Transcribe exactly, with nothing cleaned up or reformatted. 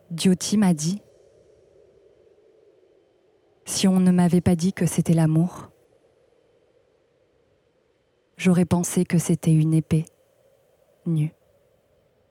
Diotti m'a dit, si on ne m'avait pas dit que c'était l'amour, j'aurais pensé que c'était une épée nue.